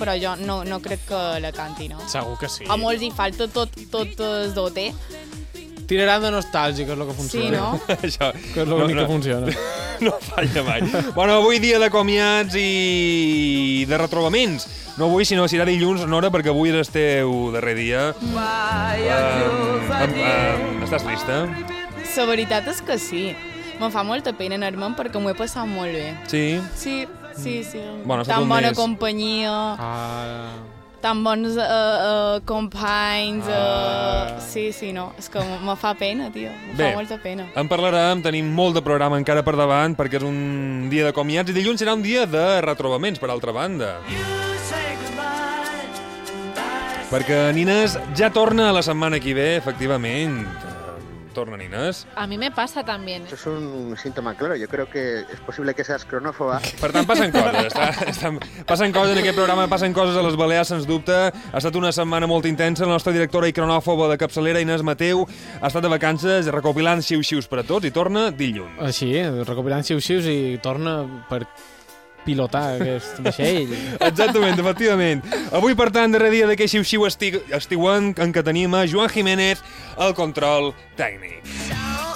però jo no crec que la canti, no? Segur que sí. A molts hi falta tot el dote. Tiraran de nostàlgia, que és el que funciona. Sí, no? Això. Que és l'únic que funciona. No falla mai. Bueno, avui dia de comiats i de retrobaments. No avui, sinó serà dilluns, Nora, perquè avui és el teu darrer dia. Estàs trista? La veritat és que sí. Me fa molta pena anar-me'n perquè m'ho he passat molt bé. Sí? Sí. Bueno, tan bona companyia, tan bons companys. Sí, no. És que me fa pena, tio. Fa molta pena. En parlarem, tenim molt de programa encara per davant, perquè és un dia de comiats i dilluns serà un dia de retrobaments, per altra banda. Perquè Nines ja torna la setmana que ve, efectivament. Torna Nines. A mí me pasa también. Eso es un síntoma claro. Yo creo que es posible que seas cronófoba. Per tant, passen coses. Passen coses en aquest programa, passen coses a les Balears, sens dubte. Ha estat una setmana molt intensa. La nostra directora i cronòfoba de capçalera, Inés Mateu, ha estat de vacances recopilant xiu-xius per a tots i torna dilluns. Així, recopilant xiu-xius i torna per pilotar aquest vaixell. Exactament, efectivament. Avui, per tant, darrer dia d'aquest xiu-xiu estiuent en què tenim a Joan Jiménez al control tècnic.